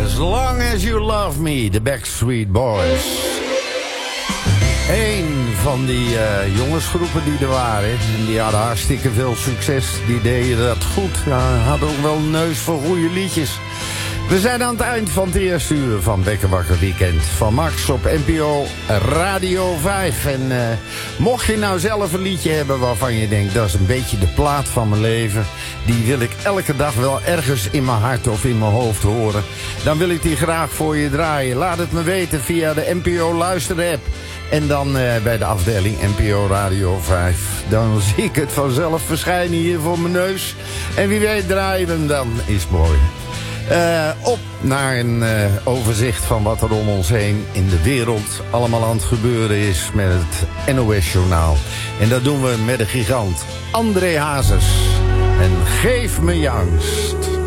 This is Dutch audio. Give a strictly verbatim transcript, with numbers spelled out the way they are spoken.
As Long As You Love Me, de Backstreet Boys. Eén van die uh, jongensgroepen die er waren. En die hadden hartstikke veel succes. Die deden dat goed. Ja, hadden ook wel een neus voor goede liedjes. We zijn aan het eind van het eerste uur van Bekker Wakker Weekend. Van Max op N P O Radio vijf. En uh, mocht je nou zelf een liedje hebben waarvan je denkt... dat is een beetje de plaat van mijn leven... die wil ik elke dag wel ergens in mijn hart of in mijn hoofd horen... dan wil ik die graag voor je draaien. Laat het me weten via de N P O Luister-app. En dan uh, bij de afdeling N P O Radio vijf. Dan zie ik het vanzelf verschijnen hier voor mijn neus. En wie weet draaien we hem dan. Is mooi. Uh, op naar een uh, overzicht van wat er om ons heen in de wereld allemaal aan het gebeuren is met het N O S-journaal. En dat doen we met de gigant André Hazes. En geef me je angst.